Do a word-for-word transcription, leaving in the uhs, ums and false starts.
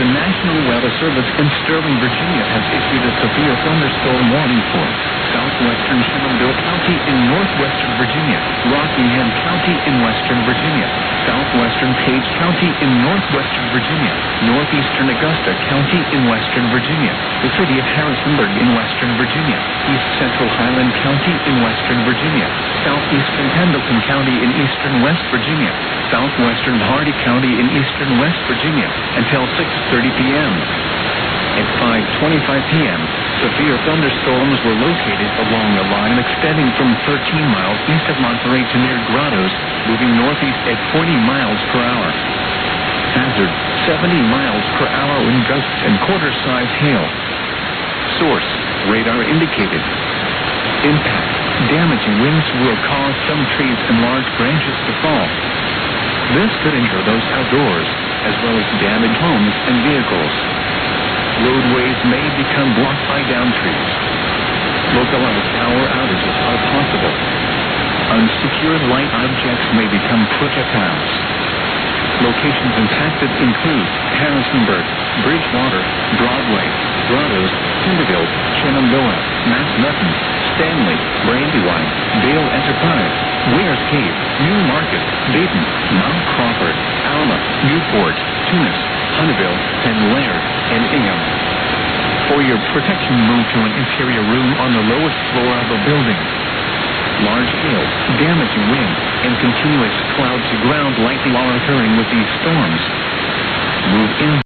The National Weather Service in Sterling, Virginia has issued a severe thunderstorm warning for southwestern Shenandoah County in northwestern Virginia, Rockingham County in western Virginia, southwestern Page County in northwestern Virginia, northeastern Augusta County in western Virginia, the city of Harrisonburg in western Virginia, east central Highland County in western Virginia, southeastern Pendleton County in eastern West Virginia, southwestern Hardy County in eastern West Virginia, until six thirty p m At five twenty-five p m, severe thunderstorms were located along a line extending from thirteen miles east of Monterey to near Grottoes, moving northeast at forty miles per hour. Hazard, seventy miles per hour in gusts and quarter-size hail. Source, radar indicated. Impact, damaging winds will cause some trees and large branches to fall. This could injure those outdoors, as well as damage homes and vehicles. Roadways may become blocked by downed trees. Localized power outages are possible. Unsecured light objects may become projectiles. Locations impacted include Harrisonburg, Bridgewater, Broadway, Grottoes, Timberville, Shenandoah, Massanutten, Stanley, Brandywine, Vale Enterprise, Wears Cave, New Market, Dayton, Mount Crawford, Alma, Newport, Tunis, Hunteville, and Laird, and Ingham. For your protection, move to an interior room on the lowest floor of a building. Large hail, damaging wind, and continuous cloud-to-ground lightning are occurring with these storms. Move in